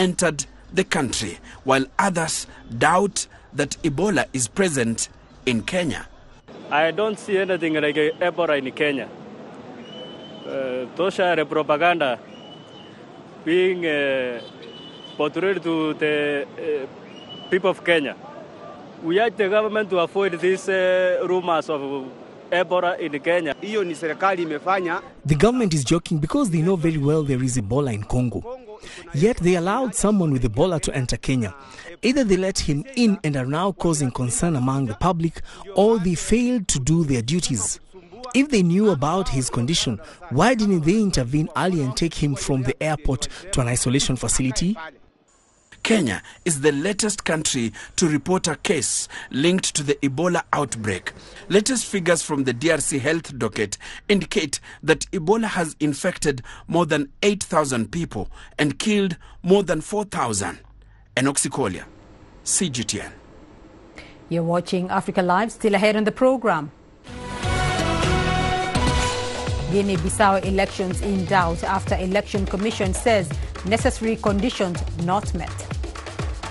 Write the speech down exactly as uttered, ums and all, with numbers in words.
entered the country, while others doubt that Ebola is present in Kenya. I don't see anything like Ebola in Kenya. Uh, those are propaganda being uh, portrayed to the uh, people of Kenya. We urge the government to avoid these uh, rumors of Ebola in Kenya. The government is joking because they know very well there is Ebola in Congo. Yet they allowed someone with Ebola to enter Kenya. Either they let him in and are now causing concern among the public, or they failed to do their duties. If they knew about his condition, why didn't they intervene early and take him from the airport to an isolation facility? Kenya is the latest country to report a case linked to the Ebola outbreak. Latest figures from the D R C health docket indicate that Ebola has infected more than eight thousand people and killed more than four thousand. Enoch Sikolia, C G T N. You're watching Africa Live, still ahead on the program. Guinea-Bissau elections in doubt after Election Commission says necessary conditions not met.